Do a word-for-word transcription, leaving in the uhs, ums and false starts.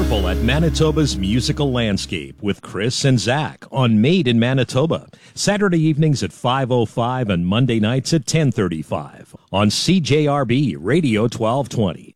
Marvel at Manitoba's musical landscape with Chris and Zach on Made in Manitoba. Saturday evenings at five oh five and Monday nights at ten thirty-five on C J R B Radio twelve twenty.